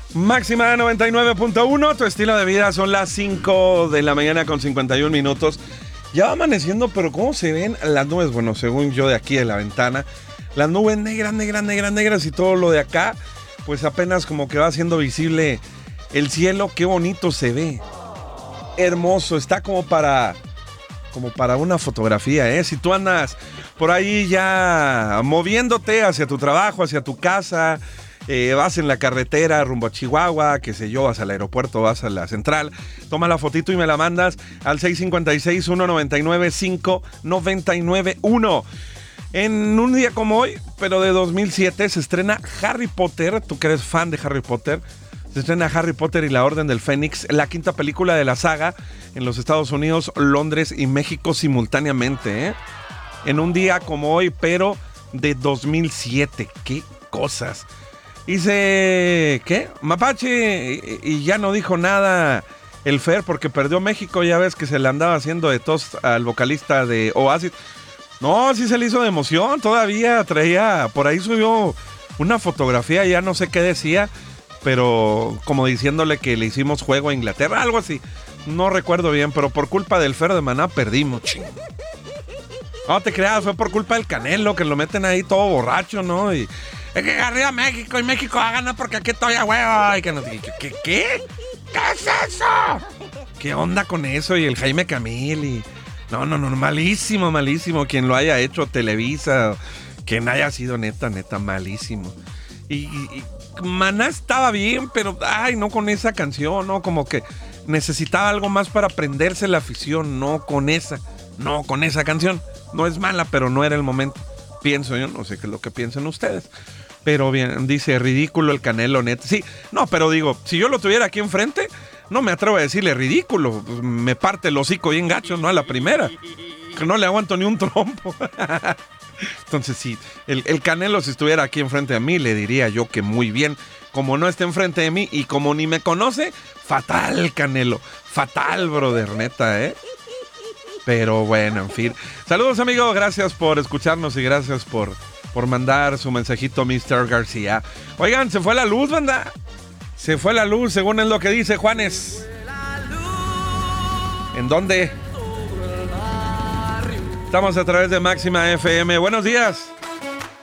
Máxima 99.1, tu estilo de vida. Son las 5 de la mañana con 51 minutos. Ya va amaneciendo, pero ¿cómo se ven las nubes? Bueno, según yo de aquí de la ventana, las nubes negras y todo lo de acá, pues apenas como que va haciendo visible el cielo. Qué bonito se ve. Hermoso, está como para una fotografía, ¿eh? Si tú andas por ahí ya moviéndote hacia tu trabajo, hacia tu casa, vas en la carretera rumbo a Chihuahua, qué sé yo, vas al aeropuerto, vas a la central, toma la fotito y me la mandas al 656-199-599-1. En un día como hoy, pero de 2007, se estrena Harry Potter. Tú que eres fan de Harry Potter, se estrena Harry Potter y la Orden del Fénix, la quinta película de la saga en los Estados Unidos, Londres y México simultáneamente, ¿eh? En un día como hoy, pero de 2007. ¡Qué cosas! Dice, ¿qué? Mapache, y ya no dijo nada el Fer porque perdió México. Ya ves que se le andaba haciendo de tos al vocalista de Oasis. No, sí se le hizo de emoción, todavía traía, por ahí subió una fotografía, ya no sé qué decía, pero como diciéndole que le hicimos juego a Inglaterra, algo así. No recuerdo bien, pero por culpa del Fer de Maná perdimos. No te creas, fue por culpa del Canelo, que lo meten ahí todo borracho, ¿no? Y es que arriba México, y México va a ganar porque aquí todavía huevo. Y que no, ¿qué? ¿Qué es eso? ¿Qué onda con eso? Y el Jaime Camil y... No, malísimo. Quien lo haya hecho, Televisa, quien haya sido neta, malísimo. Y Maná estaba bien, pero, no con esa canción, ¿no? Como que necesitaba algo más para prenderse la afición, no con esa canción. No es mala, pero no era el momento. Pienso yo, no sé qué es lo que piensan ustedes. Pero bien, dice, ridículo el Canelo, neta. Sí, no, pero digo, si yo lo tuviera aquí enfrente, no me atrevo a decirle ridículo. Me parte el hocico bien gacho, ¿no? A la primera. Que no le aguanto ni un trompo. Entonces, sí, el Canelo, si estuviera aquí enfrente de mí, le diría yo que muy bien. Como no está enfrente de mí y como ni me conoce, fatal, Canelo. Fatal, brother, neta, ¿eh? Pero bueno, en fin. Saludos, amigos. Gracias por escucharnos y gracias por mandar su mensajito, Mr. García. Oigan, se fue la luz, banda. Se fue la luz, según es lo que dice Juanes. ¿En dónde? Estamos a través de Máxima FM. Buenos días.